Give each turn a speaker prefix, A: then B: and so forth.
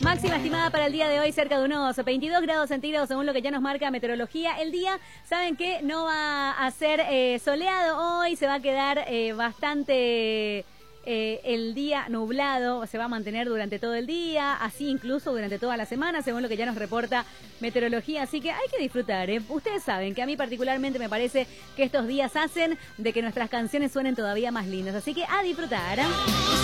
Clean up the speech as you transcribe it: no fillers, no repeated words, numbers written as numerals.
A: Máxima estimada para el día de hoy, cerca de unos 22 grados centígrados, según lo que ya nos marca meteorología. El día, ¿saben qué? No va a ser soleado hoy, se va a quedar bastante... el día nublado se va a mantener durante todo el día, así incluso durante toda la semana, según lo que ya nos reporta meteorología, así que hay que disfrutar, ¿eh? Ustedes saben que a mí particularmente me parece que estos días hacen de que nuestras canciones suenen todavía más lindas, así que a disfrutar.